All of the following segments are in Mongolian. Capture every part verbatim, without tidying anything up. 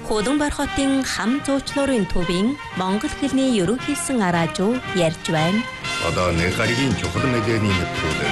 Хөлбөмбөр хотын хам зуучлуурын төвийн Монгол хэлний ерөнхийлсөн араажуу ярьж байна. Одоо нэг гаригийн чухал мэдээний нэвтрүүлэг.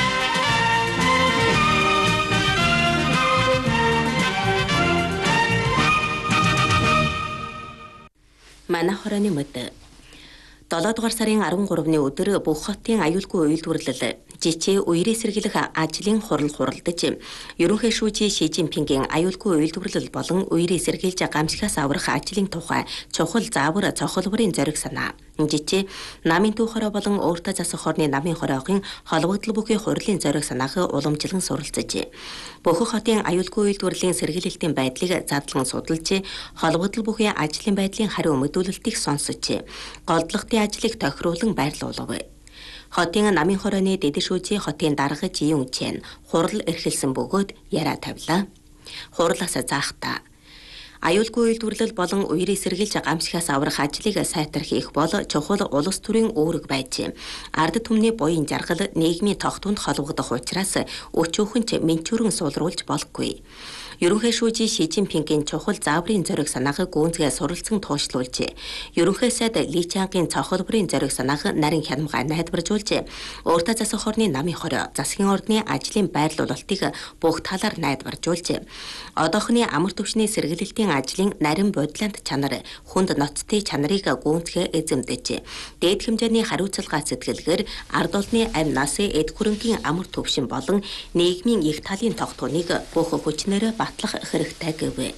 Манай хорооны мэд. долоо дугаар сарын арван гуравны өдөр бүх хотын аюулгүй үйлдвэрлэл жичээ үерээ сэргийлэх ажлын хурал хуралдаж ерөнхий шүүжийн Ши Жинпингийн аюулгүй үйлдвэрлэл болон үерээ сэргийлж гамшигаас аврах ажлын тухай чухал заавар цохолборын зориг санаа. Жичээ намын төв хороо болон өөртөө засах хорны намын хороогийн холбогдол бүхий хурлын зориг санааг уламжлан суралцжээ. Бүх хотын аюулгүй үйлдвэрлэлийн сэргийлэлтийн байдлыг задлан судалж, холбогдол бүхий ажлын байдлын хариу мэдүүлэлтийг сонсож, голдлогын ажлыг тохируулан байрлуулав. Хотын намын хорооны дэд шүүжийн хотын дарга Жиюн Чен хурал эрхэлсэн бөгөөд яриа тавилаа. Хурлаас заахтаа аюулгүй үйлдвэрлэл болон үерээ сэргийлж гамшигаас аврах ажлыг сайтар хийх бол чухал улс төрийн үүрэг байж, ард түмний буян жаргал нийгмийн тогтвонд холбогдох учраас өчүүхэнч менчүүрэн суулруулж болохгүй. Ерөнхий шүүжийн Ши Жинпингийн чухал зааврын зориг санааг гүнзгий суралцсан туушлуулж, ерөнхий сайд Ли Чангийн цохолборын зориг санааг нарийн хянамгай найдваржуулж, өөртөө засах хорны намын хороо, засгийн ордны ажлын байрлуулалтыг бүх талаар найдваржуулж, одоохны амар түвшний сэргийлэлтийн ажлын нарийн бодлонд чанар, хүнд ноцтой чанарыг гүнзгий эзэмдэж, дээд хэмжээний хариуцлага сэтгэлгээр ард олны амь насын эд хөрөнгийн амар түвшин болон нийгмийн их талын тогтооныг бүх хүчнээр батлах хэрэгтэй гэв.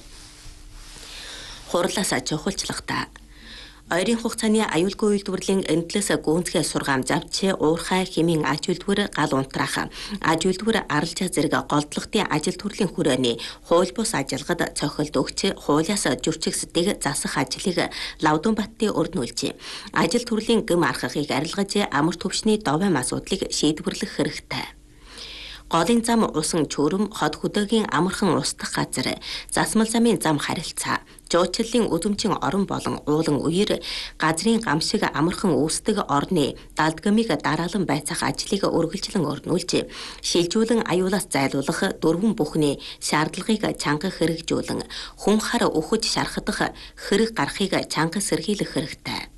Хурлаас чухалчлахтаа ойрын хугацааны аюулгүй үйлдвэрлэлийн эндлээс гүнзгий сургаамж авч, уурхай хэмийн аж үйлдвэр, гал унтраах, аж үйлдвэр аралжаа зэрэг голдлогын ажил төрлийн хүрээний хууль бус ажиллагад цохилт өгч, хуулиас зөрчигсдгийг засах ажлыг Лавдунбаттын өрнүүлж, ажил төрлийн гэм аргахыг арилгаж, амар түвшний довоом асуудлыг шийдвэрлэх хэрэгтэй. Голын зам усан чөөрөм, хот хөдөөгийн амархан устдах газар, засмал замын зам харилцаа, жуучлалын үзэмжин орон болон уулан үер, газрын гамшиг амархан үүсдэг орны далдгамыг дараалан байцаах ажлыг үргэлжлэн өрнүүлж, шилжүүлэн аюулаас зайлуулах дөрвөн бүхний шаардлагыг чанга хэрэгжүүлэн, хүн хар өхөж шархадах хэрэг гарахыг чанга сэргийлэх хэрэгтэй.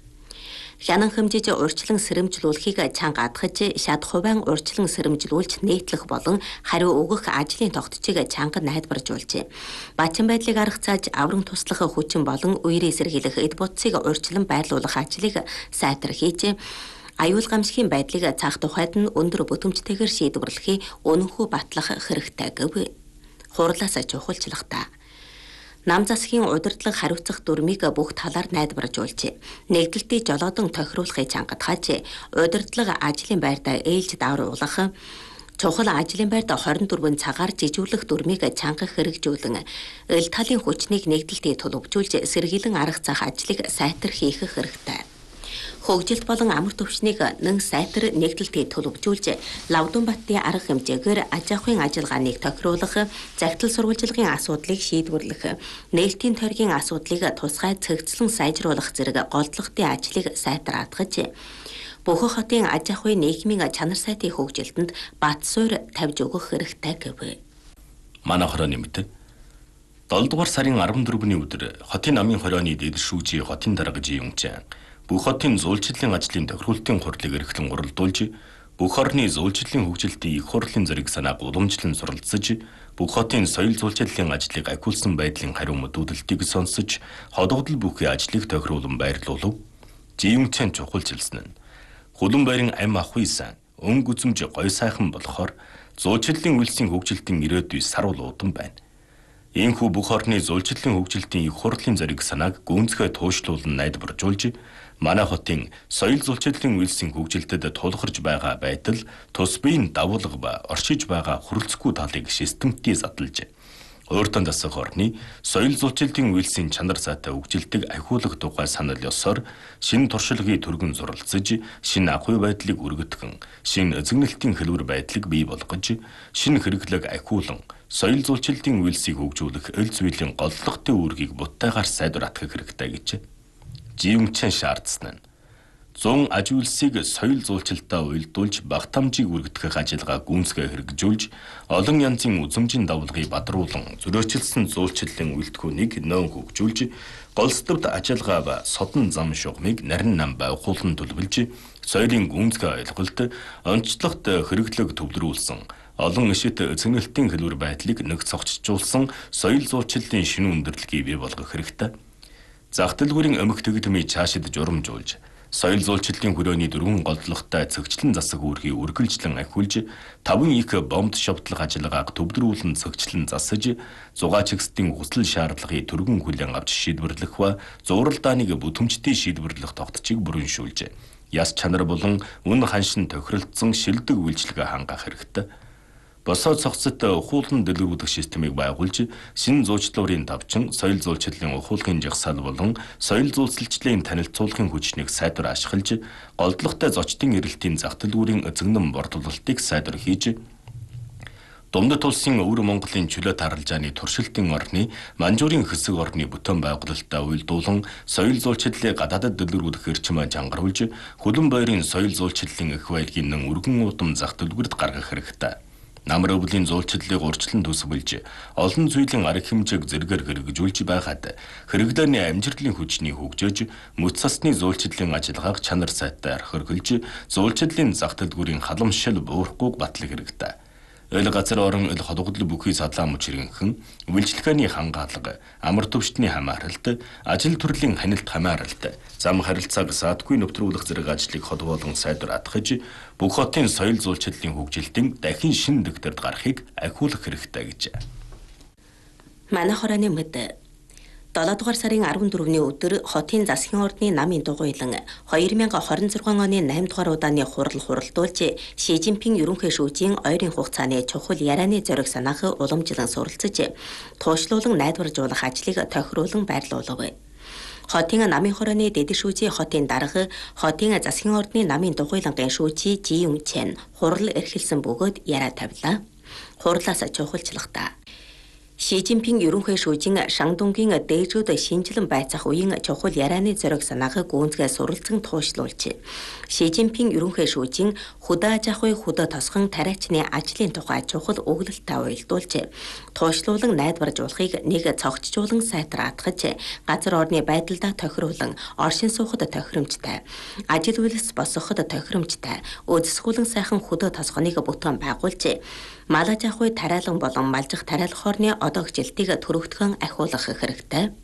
Хянан хэмжиж урьдчилан сэрэмжлүүлэхийг чанга адгаж, шад хувайн урьдчилан сэрэмжлүүлж нээтлэх болон хариу өгөх ажлын тогтцыг чанга найдваржуулж, бачин байдлыг арга цааж аврам туслах хүчин болон үерээ сэргийлэх эд будцыг урьдчилан байрлуулах ажлыг сайтар хийж, аюул гамшигын байдлыг цаах тухайд нь өндөр бүтэмжтэйгээр шийдвэрлэхийг өнөхөө батлах хэрэгтэй гэв. Хурлаас чухалчлахтаа нам засгийн удирдлага хариуцах дүрмийг бүх талаар найдваржуулж, нэгдэлтийн жолоодон тохируулахыг чангадгаж, удирдлага ажлын байртаа ээлж давруулах, чухал ажлын байрт хорин дөрвөн цагаар жижүүлэх дүрмийг чанга хэрэгжүүлэн, эл талын хүчнийг нэгдэлтийн төлөвжүүлж, сэргийлэн арга цаах ажлыг сайтар хийх хэрэгтэй. Хөгжилт болон амар түвшнийг нэн сайтар нэгдэлтийг төлөвжүүлж, Лавдунбаттын арга хэмжээгээр аж ахуйн ажиллагааныг тохируулах, захидал сурвалжлагын асуудлыг шийдвэрлэх, нээлтийн тойргийн асуудлыг тусгай цэгцлэн сайжруулах зэрэг голдлогын ажлыг сайтар хадгаж, бүх хотын аж ахуй нийгмийн чанар сайтын хөгжилтөнд бат суурь тавьж өгөх хэрэгтэй гэв. Манай хорооны мэд. долоо дугаар сарын арван дөрөвний өдөр хотын намын хорооны дэд шүүжийн хотын дарга Жиюн Чен бүх хотын зуулчлалын ажлын тохируулалтын хурлыг эрхлэн уралдуулж, бүх орны зуулчлалын хөгжилтийн их хурлын зориг санааг уламжлан суралцж, бүх хотын соёл зуулчлалын ажлыг ахиулсан байдлын хариу мэдүүлэлтийг сонсож, холбогдол бүхий ажлыг тохируулан байрлуулав. Жиюн Чен чухалчилсан нь хөлөн байрын амь ахуй сан, өн гүзэмж гой сайхан болохоор зуулчлалын үйлсийн хөгжилтийн ирээдүй сарвал уудан байна. Иймхүү бүх орны зуулчлалын хөгжилтийн их хурлын зориг санааг гүнзгий туушлуулан найдваржуулж, манай хотын соёл зуулчлалын үйлсийн хөгжилтэд тулгарч байгаа байдал, тус биеийн давуулга ба оршиж байгаа хүрэлцэхгүй талыг системтий задлж, өөртөө засах орны соёл зуулчлалын үйлсийн чанар сайтай хөгжилтийг ахиулах тухай санал ёсоор шинэ туршлагын түргэн суралцж, шинэ ахуй байдлыг өргөдгөн, шинэ эзэгнэлтийн хэлбэр байдлыг бий болгож, шинэ хэрэглэг ахиулан, соёл зуулчлалын үйлсийг хөгжүүлэх эл зүйлийн голдлогын үүргийг буттайгаар сайдвар атгах хэрэгтэй гэж Жиюн Чен шаардсан нь зун аж үйлсийг соёл зуулчлалтаа уялдуулж багтамжийг үргэлтгэх ажиллагаа гүйцэтгэх хэрэгжүүлж олон янзын үзмжийн давлгыг бадруулан зөрөөчилсөн зуулчлалын үйлдэлхүүнийг нөөн хөгжүүлж голсдовд ажиллагаа ба содон зам шугамыг нарийн нам байгуулан төлөвлөж соёлын гүйцэтгэх ойлголт онцлогт хэрэглэг төвлөрүүлсэн олон ишит зэгнэлтийн хэлбэр байдлыг нэг цогцжуулсан соёл зуулчлалын шинэ өндөрлөгийг бий болгох хэрэгтэй. Зах дэлгүүрийн өмг тэгдмийг цаашид журамжуулж соёл зуулчлалын хүрээний дөрвөн голдлоготой цогцлон засаг үүргийг үргэлжлэн ахиулж таван их бомб шавтлах ажиллагааг төвлөрүүлэн цогцлон засаж зугаачигсдын хүсэл шаардлагыг түргэн хүлээн авч шийдвэрлэх ба зуралдааныг бүтээмжтэй шийдвэрлэх тогтцыг бүрэншүүлж яс чанар болон үн ханшин тохиролцсон шилдэг үйлчилгээ хангах хэрэгтэй. Босоо цогцот ухуулан дэлгэрүүлэх системийг байгуулж, шинэ зуучлалын давчин, соёл зуулчлалын ухуулгын жагсаал болон соёл зуулчлалын танилцуулгын хүчнийг сайдвар ашиглаж, голдлоготой зочдын эрэлтийн зах дэлгүүрийн зэгнэн борлуулалтыг сайдвар хийж, Дундад улсын өвөр Монголын чөлөө таралжааны туршилтын орны Манжуурын хэсэг орны бүтээн байгуулалтаа уялдуулан соёл зуулчлалыг гадаадад дэлгэрүүлэх эрчимээ жангаруулж, хөлөн бойрын соёл зуулчлалын их баялагын нэн өргөн удам зах дэлгүүрт гаргах хэрэгтэй. Намар өвлийн зуулчлалыг урьдчилан төсвөлж, олон зүйлийн арга хэмжээг зэргээр хэрэгжүүлж байхад хэрэглээний амжилтлын хүчний хөгжөөж, мөц цасны зуулчлалын ажиллагааг чанар сайтай орхиргөлж, зуулчлалын зах дэлгүүрийн халамжшил буурахгүй батлах хэрэгтэй. Ойл газар орон ил холгодол бүхий садлан мөчрөнхөн, үйлчлэгээний хангаалга, амар төвчтний хамааралт, ажил төрлийн хянилт хамааралт, зам харилцааг саадгүй нөтрүүлэх зэрэг ажлыг хот болон сайдвар атгаж, бүх хотын соёл зуулчлалын хөгжилтийн дахин шин дэвтэрд гарахыг ахиулах хэрэгтэй гэж. Манай хорооны мэд долоо дугаар сарын арван дөрөвний өдөр хотын засгийн ордны намын дугуйлан хоёр мянган хорин зургаан оны найман дугаар удааны хурал хуралдуулж Ши Жинпин ерөнхий шүүжийн ойрын хугацааны чухал ярианы зориг санаах уламжлан суралцж туушлуулан найдваржуулах ажлыг тохируулан байрлуулав. Хотын намын хорооны дэд шүүжийн хотын дарга хотын засгийн ордны намын дугуйлангийн шүүжий Жи Юн Чен хурал эрхэлсэн бөгөөд яриа тавилаа. Хурлаас чухалчлахтаа Ши Жинпин ерөнхий шүүжийн Шандунгийн дээжүүд шинжилэн байцаах үеийн чухал ярианы зориг санааг гүйцэтгэх суралцсан туушлуулж, Ши Жинпин ерөнхий шүүжийн хөдөө аж ахуй хөдөө тосгон тариачны ажлын тухай чухал өгүүлэлтээ уялдуулж, туушлуулан найдваржуулахыг нэг цогцжуулан сайтар атгаж, газар орны байдалдаа тохируулан оршин суухад тохиромжтой, ажил үйлс босгоход тохиромжтой, өдсгүүлэн сайхан хөдөө тосгоныг бүтээн байгуулж, мал аж ахуй тариалан болон малжих тариалах орны одоо хжилтийг төрөгдгөн ахиулах хэрэгтэй.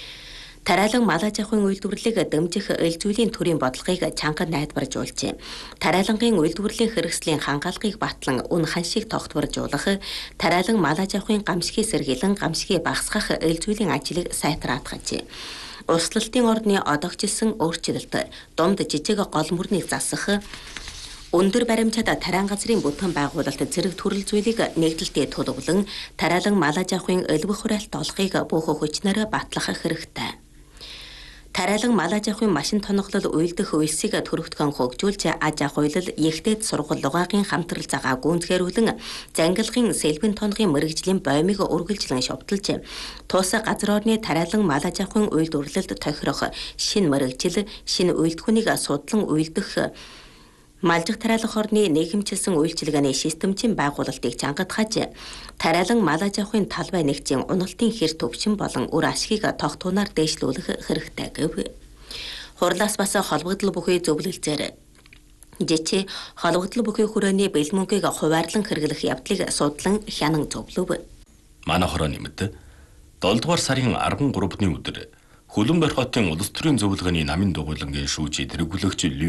Тариалан мал аж ахуйн үйлдвэрлэлийг дэмжих эл зүйлийн төрийн бодлогыг чанга найдваржуулж, тариалангийн үйлдвэрлэлийн хэрэгслийн хангаалгыг батлан үн ханшийг тогтворжуулах, тариалан мал аж ахуйн гамшигыг сэргийлэн гамшигыг багасгах эл зүйлийн ажлыг сайтар атгаж, услалтын орны одогчилсан өөрчлөлт, дунд жижиг гол мөрнийг засах, өндөр баримтад тариан газрын бүтээн байгуулалт зэрэг төрөл зүйлийг нэгдэлтэд тулгуулан тариалан мал аж ахуйн өлбөх хураалт олохыг бүх хүчнээр батлах хэрэгтэй. Тариалан мал аж ахуйн машин тоноглол уйлдах үйлсийг төрөгдгөн хөгжүүлж аж ахуйлал ехтэд сургууль лугаагийн хамтрал цагаа гүйцэтгэрүүлэн зангилгын сэлбэн тоногын мэрэгжлийн боомыг үргэлжлэн шовтолж, туус газар орны тариалан мал аж ахуйн үйлдвэрлэлд тохирох шинэ мэрэгжил, шинэ үйлдвэрлэнийг судлан уйлдах малжих тариалах орны нийгэмчилсэн үйлчилгээний системчин байгуулалтыг чангадгаж, тариалан мал аж ахуйн талбай нэгжийн уналтын хэр төвшин болон үр ашгийг тогтуунаар дээшлүүлэх хэрэгтэй гэв. Хурлаас бас холбогдол бүхий зөвлөлцөөр жичи холбогдол бүхий хүрээний бэлмөнгийг хуваарлан хэрэглэх явдлыг судлан хянан зөвлөв. Манай хорооны мэд долоо дугаар сарын арван гуравны өдөр Хөлбөмбөр хотын улс төрийн зөвлөгөөний намын дугуйлангийн шүүжий тэргүүлэгч